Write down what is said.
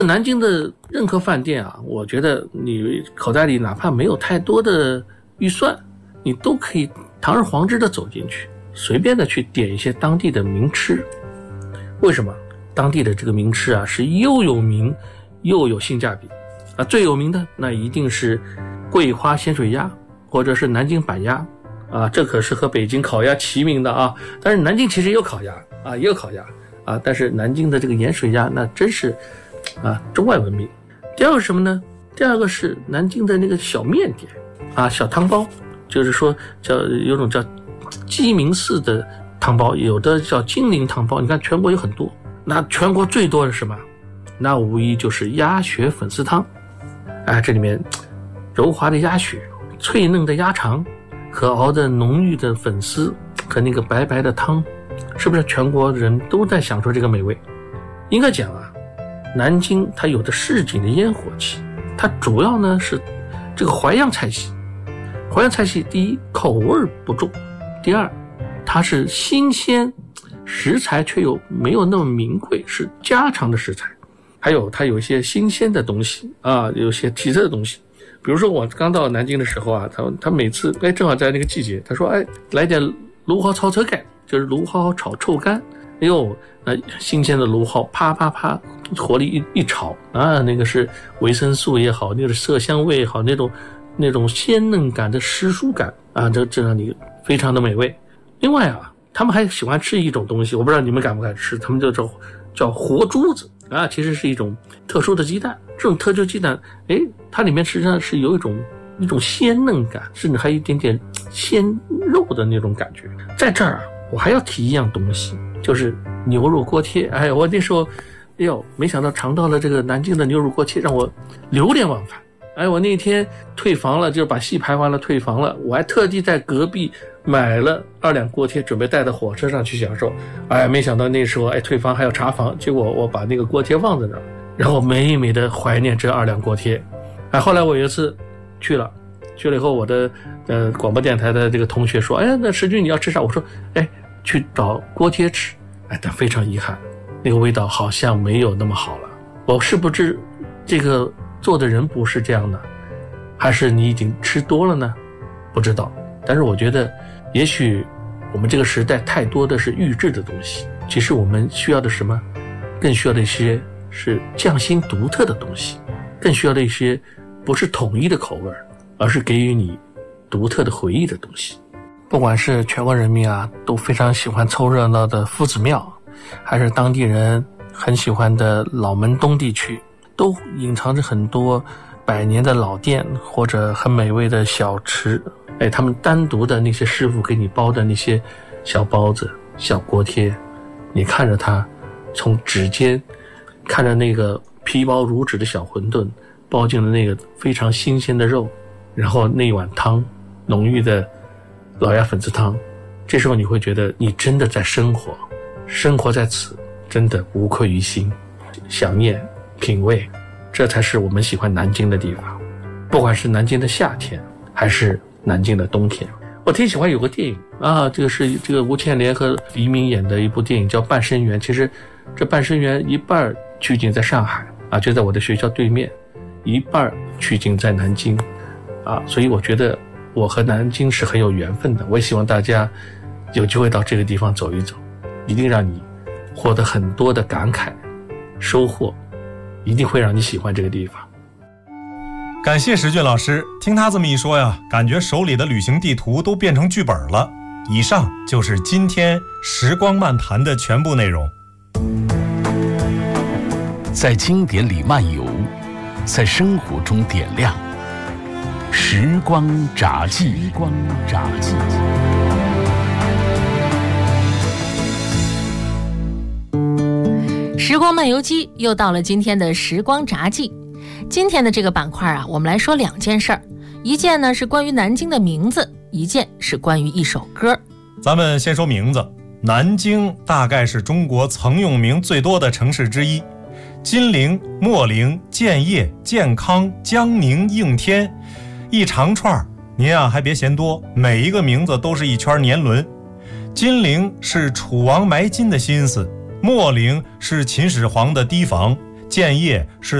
南京的任何饭店啊，我觉得你口袋里哪怕没有太多的预算，你都可以堂而皇之的走进去，随便的去点一些当地的名吃。为什么？当地的这个名吃啊，是又有名又有性价比啊。最有名的那一定是桂花咸水鸭，或者是南京板鸭啊，这可是和北京烤鸭齐名的啊。但是南京其实也有烤鸭啊，也有烤鸭啊，但是南京的这个盐水鸭那真是中外闻名。第二个是什么呢？第二个是南京的那个小面点啊，小汤包，就是说有种叫鸡鸣寺的汤包，有的叫金陵汤包，你看全国有很多。那全国最多的是什么？那无疑就是鸭血粉丝汤。这里面柔滑的鸭血、脆嫩的鸭肠和熬的浓郁的粉丝和那个白白的汤，是不是全国人都在享受这个美味？应该讲啊，南京它有的市井的烟火气，它主要呢是这个淮扬菜系。淮扬菜系第一口味不重，第二它是新鲜，食材却又没有那么名贵，是家常的食材。还有它有一些新鲜的东西啊，有些奇特的东西。比如说我刚到南京的时候啊，他每次正好在那个季节，他说来点芦蒿炒车干，就是芦蒿炒臭干。那新鲜的芦蒿啪啪啪火力一炒啊，那个是维生素也好，那个色香味也好，那种鲜嫩感的湿蔬感啊，这让你非常的美味。另外啊，他们还喜欢吃一种东西，我不知道你们敢不敢吃，他们叫活珠子啊，其实是一种特殊的鸡蛋。这种特殊鸡蛋，它里面实际上是有一种鲜嫩感，甚至还有一点点鲜肉的那种感觉。在这儿啊，我还要提一样东西，就是牛肉锅贴。我那时候没想到尝到了这个南京的牛肉锅贴，让我流连忘返。我那天退房了，就把戏排完了退房了，我还特地在隔壁买了2两锅贴，准备带到火车上去享受。没想到那时候退房还要查房，结果我把那个锅贴忘在那儿，然后美美的怀念这2两锅贴。后来我有一次去了以后，我的广播电台的这个同学说，那石军你要吃啥？我说去找锅贴吃。但非常遗憾，那个味道好像没有那么好了。我是不是这个做的人不是这样的，还是你已经吃多了呢？不知道。但是我觉得也许我们这个时代太多的是预制的东西，其实我们需要的什么？更需要的一些是匠心独特的东西，更需要的一些不是统一的口味，而是给予你独特的回忆的东西。不管是全国人民啊都非常喜欢凑热闹的夫子庙，还是当地人很喜欢的老门东地区，都隐藏着很多100年的老店或者很美味的小吃。他们单独的那些师傅给你包的那些小包子、小锅贴，你看着它从指尖，看着那个皮薄如纸的小馄饨包进了那个非常新鲜的肉，然后那一碗汤，浓郁的老鸭粉丝汤，这时候你会觉得你真的在生活，生活在此，真的无愧于心，想念品味，这才是我们喜欢南京的地方。不管是南京的夏天还是南京的冬天。我挺喜欢有个电影啊，这个吴倩莲和黎明演的一部电影叫《半生缘》。其实这《半生缘》一半取景在上海啊，就在我的学校对面，一半取景在南京啊，所以我觉得我和南京是很有缘分的。我也希望大家有机会到这个地方走一走，一定让你获得很多的感慨收获，一定会让你喜欢这个地方。 感谢石俊老师，听他这么一说呀，感觉手里的旅行地图都变成剧本了。以上就是今天时光漫谈的全部内容。 在经典里漫游，在生活中点亮时光札记。 时光漫游记又到了今天的时光札记。今天的这个板块啊，我们来说2件事儿，一件呢是关于南京的名字，一件是关于一首歌。 咱们先说名字，南京大概是中国曾用名最多的城市之一，金陵、秣陵、建业、建康、江宁、应天，一长串，您啊还别嫌多，每一个名字都是一圈年轮。金陵是楚王埋金的心思，秣陵是秦始皇的堤防， 建业是